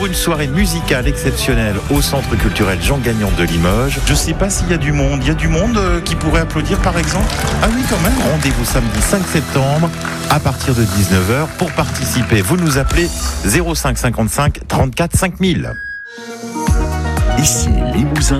une soirée musicale exceptionnelle au Centre culturel Jean Gagnon de Limoges. Je ne sais pas s'il y a du monde. Il y a du monde qui pourrait applaudir par exemple? Ah oui, quand même. Rendez-vous samedi 5 septembre à partir de 19h. Pour participer, vous nous appelez 05 55 34 5000. Ici Limousin.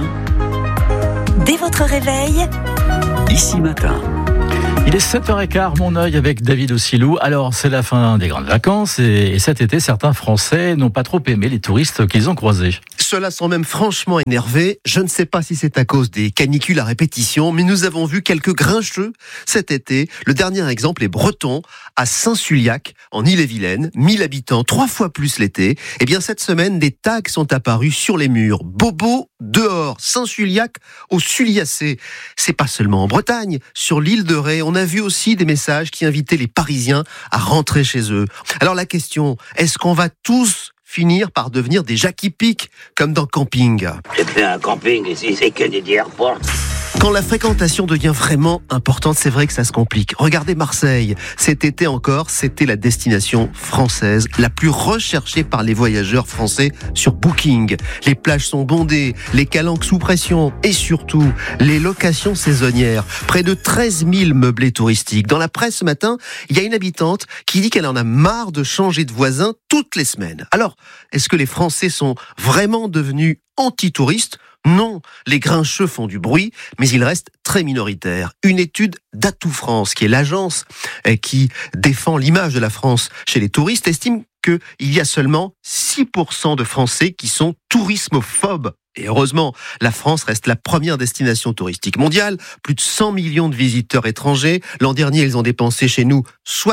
Dès votre réveil, Ici Matin. Il est 7h15, mon œil avec David Ossilou. Alors, c'est la fin des grandes vacances et cet été, certains Français n'ont pas trop aimé les touristes qu'ils ont croisés. Ceux-là sont même franchement énervés. Je ne sais pas si c'est à cause des canicules à répétition, mais nous avons vu quelques grincheux cet été. Le dernier exemple est breton, à Saint-Sulliac, en Ille-et-Vilaine. 1000 habitants, 3 fois plus l'été. Eh bien, cette semaine, des tags sont apparus sur les murs. Bobo, dehors, Saint-Sulliac, au Sulliacé. C'est pas seulement en Bretagne. Sur l'île de Ré, on a vu aussi des messages qui invitaient les Parisiens à rentrer chez eux. Alors la question, est-ce qu'on va tous finir par devenir des Jackie Pic, comme dans Camping? J'ai fait un camping ici, c'est que des airports. Quand la fréquentation devient vraiment importante, c'est vrai que ça se complique. Regardez Marseille. Cet été encore, c'était la destination française la plus recherchée par les voyageurs français sur Booking. Les plages sont bondées, les calanques sous pression et surtout les locations saisonnières. Près de 13 000 meublés touristiques. Dans la presse ce matin, il y a une habitante qui dit qu'elle en a marre de changer de voisin toutes les semaines. Alors, est-ce que les Français sont vraiment devenus anti-touristes? Non, les grincheux font du bruit, mais ils restent très minoritaires. Une étude d'Atout France, qui est l'agence qui défend l'image de la France chez les touristes, estime qu'il y a seulement 6% de Français qui sont tourismophobes. Et heureusement, la France reste la première destination touristique mondiale. Plus de 100 millions de visiteurs étrangers. L'an dernier, ils ont dépensé chez nous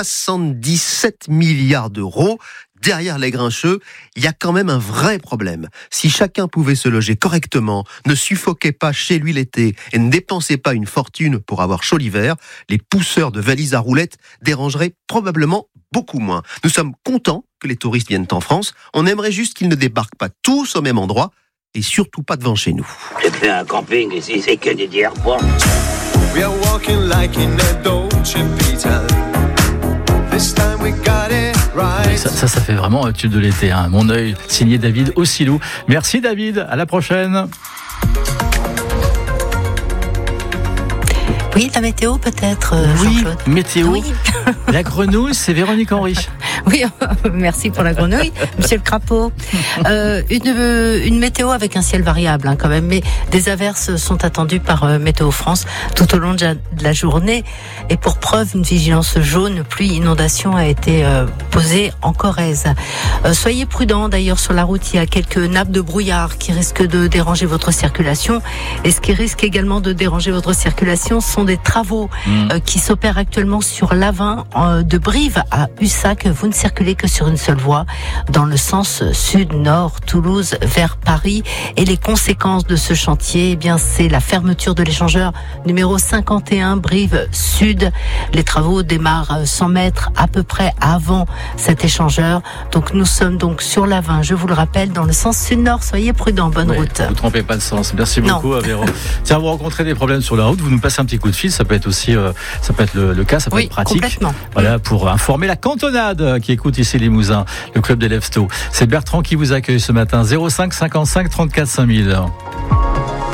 77 milliards d'euros. Derrière les grincheux, il y a quand même un vrai problème. Si chacun pouvait se loger correctement, ne suffoquait pas chez lui l'été et ne dépensait pas une fortune pour avoir chaud l'hiver, les pousseurs de valises à roulettes dérangeraient probablement beaucoup moins. Nous sommes contents que les touristes viennent en France. On aimerait juste qu'ils ne débarquent pas tous au même endroit et surtout pas devant chez nous. J'ai fait un camping ici, c'est que des airports. We are walking like in a Dolce Vita. This time we got it right. Ça fait vraiment un tube de l'été, hein. Mon œil, signé David Ossilou. Merci David, à la prochaine. oui, la météo peut-être, Oui, Jean-Claude. météo. Oui. La grenouille, c'est Véronique Henry. Oui, merci pour la grenouille, monsieur le crapaud. Une météo avec un ciel variable quand même, mais des averses sont attendues par Météo France tout au long de la journée. Et pour preuve, une vigilance jaune, pluie, inondation a été posée en Corrèze. Soyez prudents d'ailleurs sur la route, il y a quelques nappes de brouillard qui risquent de déranger votre circulation. Et ce qui risque également de déranger votre circulation sont des travaux qui s'opèrent actuellement sur l'A20 de Brive à Ussac. Vous ne circulez que sur une seule voie dans le sens sud-nord, Toulouse vers Paris. Et les conséquences de ce chantier, eh bien, c'est la fermeture de l'échangeur numéro 51 Brive Sud. Les travaux démarrent 100 mètres à peu près avant cet échangeur. Donc nous sommes donc sur l'A20, je vous le rappelle, dans le sens sud-nord. Soyez prudents, bonne route. Vous ne trompez pas de sens. Merci beaucoup, Véro. Tiens, vous rencontrez des problèmes sur la route, vous nous passez un petit coup de fil. Ça peut être aussi, ça peut être le cas, ça peut être pratique. Complètement. Voilà, pour informer la cantonade qui écoute ici Limousin, le club des Leftos. C'est Bertrand qui vous accueille ce matin. 05 55 34 5000.